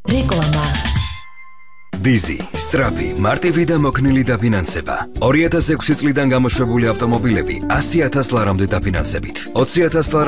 რეკლამა Dizzy, სწრაფი, მარტივი და მოქნილი დაფინანსება. 2006 წლიდან გამოშვებული ავტომობილები 100,000 ლარამდე დაფინანსებით. 20,000